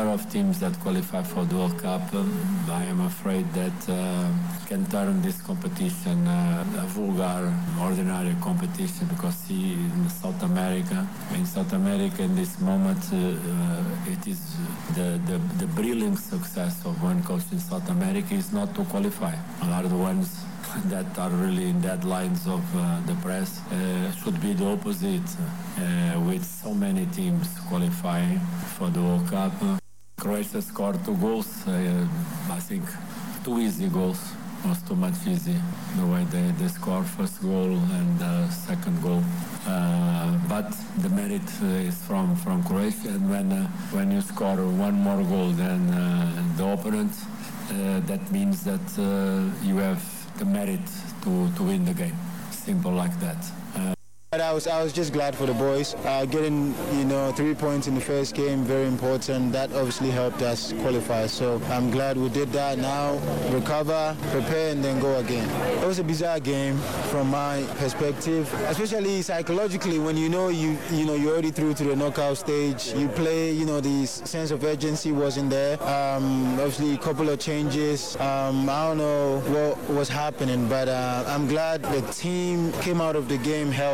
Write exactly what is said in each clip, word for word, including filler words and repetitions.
of teams that qualify for the World Cup. Um, I am afraid that uh, can turn this competition uh, a vulgar, ordinary competition, because see, in South America, in South America in this moment, uh, uh, it is the, the, the brilliant success of one coach in South America is not to qualify. Are the ones that are really in deadlines of uh, the press uh, should be the opposite, uh, with so many teams qualifying for the World Cup. Croatia scored two goals, uh, I think two easy goals, was too much easy the way they, they scored first goal and uh, second goal. Uh, but the merit uh, is from, from Croatia, and when, uh, when you score one more goal than uh, the opponent, uh, that means that uh, you have the merit to, to win the game. Simple like that. Uh, I was I was just glad for the boys. Uh, getting you know three points in the first game, very important. That obviously helped us qualify. So I'm glad we did that. Now recover, prepare, and then go again. It was a bizarre game from my perspective, especially psychologically. When you know you you know you're already through to the knockout stage, you play. You know the sense of urgency wasn't there. Um, obviously, a couple of changes. Um, I don't know what was happening, but uh, I'm glad the team came out of the game healthy.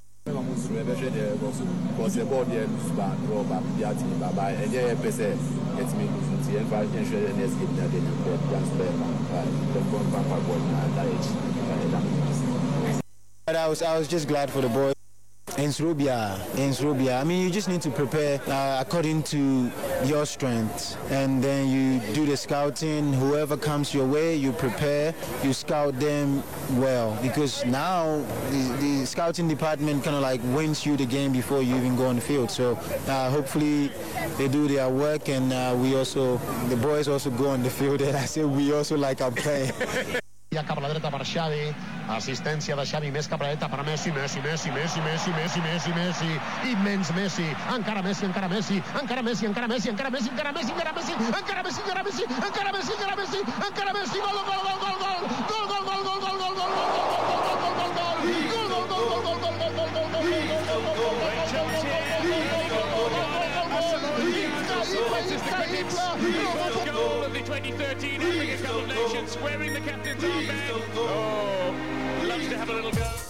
I was I was just glad for the boys. In Serbia, in Serbia. I mean, you just need to prepare uh, according to your strengths, and then you do the scouting. Whoever comes your way, you prepare, you scout them well, because now the, the scouting department kind of like wins you the game before you even go on the field. So uh, hopefully they do their work, and uh, we also, the boys also go on the field, and I say we also like our play. Ja cap a la dreta per Xavi, assistència de Xavi més cap a la dreta per Messi, Messi, Messi, Messi, Messi, Messi, Messi, Messi, immens Messi, encara Messi, encara Messi, encara Messi, encara Messi, encara Messi, encara Messi, encara Messi, encara Messi, encara Messi, encara Messi, encara Messi, encara Messi, gol, gol, gol, gol, gol, gol, gol, gol, gol, gol, gol, gol, First goal of the twenty thirteen Africa Cup of Nations, wearing the captain's armband. Oh, loves to have a little go.